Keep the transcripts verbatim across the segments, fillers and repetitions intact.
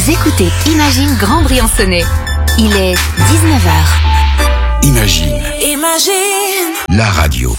Vous écoutez Imagine Grand Briançonnais. Il est dix-neuf heures. Imagine. Imagine. La radio.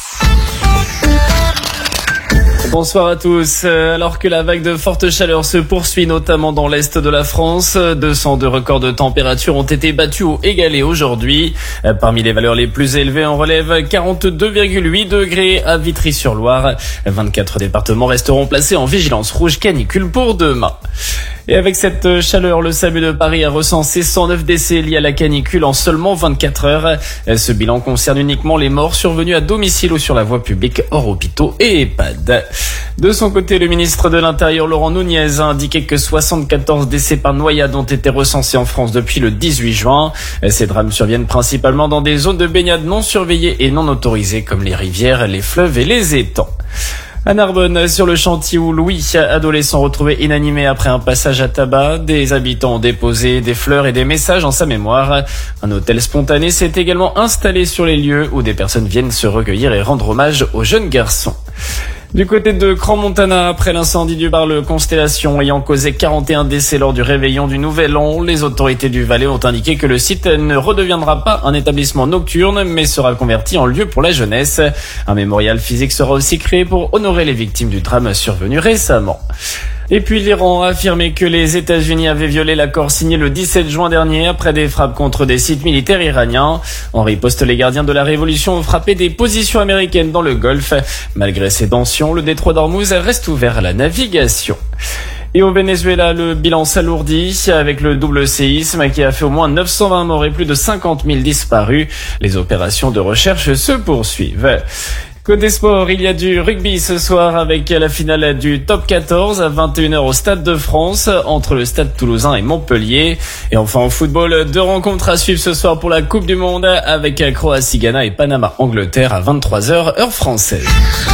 Bonsoir à tous. Alors que la vague de forte chaleur se poursuit notamment dans l'est de la France, deux cent deux records de température ont été battus ou égalés aujourd'hui. Parmi les valeurs les plus élevées, on relève quarante-deux virgule huit degrés à Vitry-sur-Loire. vingt-quatre départements resteront placés en vigilance rouge canicule pour demain. Et avec cette chaleur, le SAMU de Paris a recensé cent neuf décès liés à la canicule en seulement vingt-quatre heures. Ce bilan concerne uniquement les morts survenus à domicile ou sur la voie publique hors hôpitaux et EHPAD. De son côté, le ministre de l'Intérieur, Laurent Nunez, a indiqué que soixante-quatorze décès par noyade ont été recensés en France depuis le dix-huit juin. Ces drames surviennent principalement dans des zones de baignade non surveillées et non autorisées comme les rivières, les fleuves et les étangs. À Narbonne, sur le chantier où Louis, adolescent retrouvé inanimé après un passage à tabac, des habitants ont déposé des fleurs et des messages en sa mémoire. Un hôtel spontané s'est également installé sur les lieux où des personnes viennent se recueillir et rendre hommage au jeune garçon. Du côté de Crans-Montana, après l'incendie du bar Le Constellation ayant causé quarante et un décès lors du réveillon du Nouvel An, les autorités du Valais ont indiqué que le site ne redeviendra pas un établissement nocturne, mais sera converti en lieu pour la jeunesse. Un mémorial physique sera aussi créé pour honorer les victimes du drame survenu récemment. Et puis l'Iran a affirmé que les États-Unis avaient violé l'accord signé le dix-sept juin dernier après des frappes contre des sites militaires iraniens. En riposte, les gardiens de la révolution ont frappé des positions américaines dans le Golfe. Malgré ces tensions, le détroit d'Ormuz reste ouvert à la navigation. Et au Venezuela, le bilan s'alourdit avec le double séisme qui a fait au moins neuf cent vingt morts et plus de cinquante mille disparus. Les opérations de recherche se poursuivent. Côté sport, il y a du rugby ce soir avec la finale du top quatorze à vingt et une heures au Stade de France entre le Stade Toulousain et Montpellier. Et enfin en football, deux rencontres à suivre ce soir pour la Coupe du Monde avec Croatie-Ghana et Panama-Angleterre à vingt-trois heures heure française.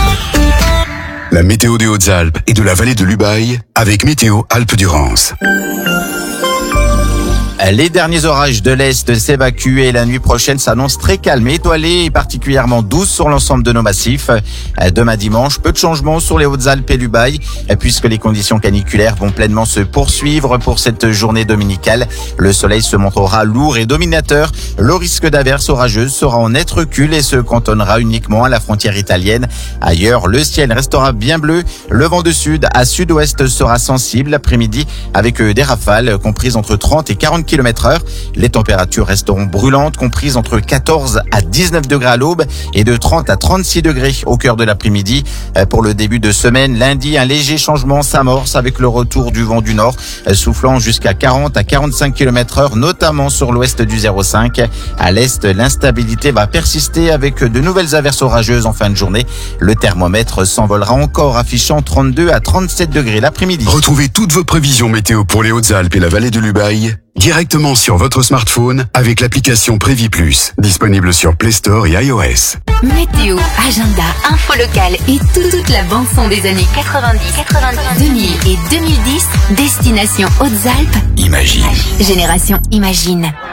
La météo des Hautes-Alpes et de la vallée de l'Ubaye avec Météo Alpes-Durance. Les derniers orages de l'Est s'évacuent et la nuit prochaine s'annonce très calme et étoilée et particulièrement douce sur l'ensemble de nos massifs. Demain dimanche, peu de changements sur les Hautes-Alpes et l'Ubaye puisque les conditions caniculaires vont pleinement se poursuivre pour cette journée dominicale. Le soleil se montrera lourd et dominateur. Le risque d'averses orageuses sera en net recul et se cantonnera uniquement à la frontière italienne. Ailleurs, le ciel restera bien bleu. Le vent de sud à sud-ouest sera sensible l'après-midi avec des rafales comprises entre trente et quarante kilomètres heure. Les températures resteront brûlantes, comprises entre quatorze à dix-neuf degrés à l'aube et de trente à trente-six degrés au cœur de l'après-midi. Pour le début de semaine, lundi, un léger changement s'amorce avec le retour du vent du nord, soufflant jusqu'à quarante à quarante-cinq kilomètres heure, notamment sur l'ouest du zéro cinq. À l'est, l'instabilité va persister avec de nouvelles averses orageuses en fin de journée. Le thermomètre s'envolera encore, affichant trente-deux à trente-sept degrés l'après-midi. Retrouvez toutes vos prévisions météo pour les Hautes-Alpes et la vallée de l'Ubaye directement sur votre smartphone avec l'application Prévis Plus, disponible sur Play Store et iOS. Météo, agenda, info locale et tout- toute la bande-son des années quatre-vingt-dix, quatre-vingt-dix, deux mille et deux mille dix, destination Hautes-Alpes. Imagine. Génération Imagine.